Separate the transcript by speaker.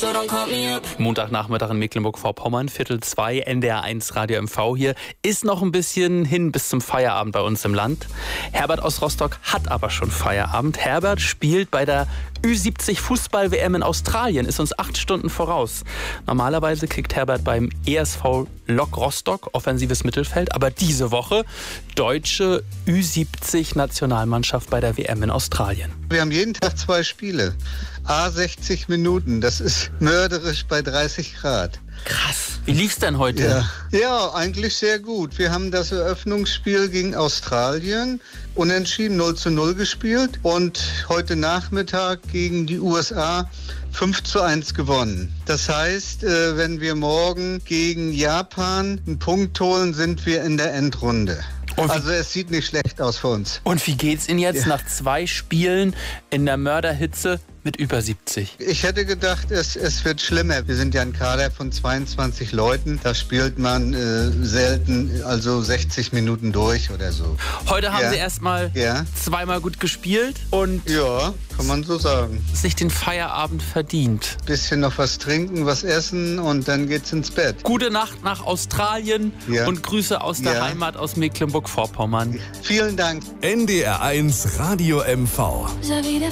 Speaker 1: Montagnachmittag in Mecklenburg-Vorpommern, 13:45, NDR 1 Radio MV hier. Ist noch ein bisschen hin bis zum Feierabend bei uns im Land. Herbert aus Rostock hat aber schon Feierabend. Herbert spielt bei der Ü70 Fußball-WM in Australien, ist uns 8 Stunden voraus. Normalerweise kickt Herbert beim ESV Lok Rostock, offensives Mittelfeld. Aber diese Woche deutsche Ü70-Nationalmannschaft bei der WM in Australien.
Speaker 2: Wir haben jeden Tag 2 Spiele. 60 Minuten, das ist mörderisch bei 30 Grad.
Speaker 1: Krass. Wie lief's denn heute?
Speaker 2: Ja, eigentlich sehr gut. Wir haben das Eröffnungsspiel gegen Australien unentschieden 0:0 gespielt und heute Nachmittag gegen die USA 5:1 gewonnen. Das heißt, wenn wir morgen gegen Japan einen Punkt holen, sind wir in der Endrunde. Also es sieht nicht schlecht aus für uns.
Speaker 1: Und wie geht's Ihnen jetzt nach 2 Spielen in der Mörderhitze mit über 70?
Speaker 2: Ich hätte gedacht, es wird schlimmer. Wir sind ja ein Kader von 22 Leuten. Da spielt man selten, also 60 Minuten durch oder so.
Speaker 1: Heute haben Sie erstmal 2-mal gut gespielt und
Speaker 2: ja, kann man so sagen.
Speaker 1: Sich den Feierabend verdient.
Speaker 2: Bisschen noch was trinken, was essen und dann geht's ins Bett.
Speaker 1: Gute Nacht nach Australien und Grüße aus der Heimat aus Mecklenburg-Vorpommern.
Speaker 2: Vielen Dank.
Speaker 3: NDR 1 Radio MV.